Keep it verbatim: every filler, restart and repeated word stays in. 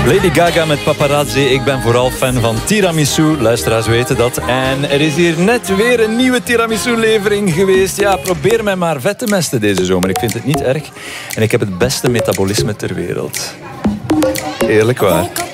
Lady Gaga met Paparazzi. Ik ben vooral fan van tiramisu. Luisteraars weten dat. En er is hier net weer een nieuwe tiramisu-levering geweest. Ja, probeer mij maar vet te mesten deze zomer. Ik vind het niet erg. En ik heb het beste metabolisme ter wereld. Eerlijk waar.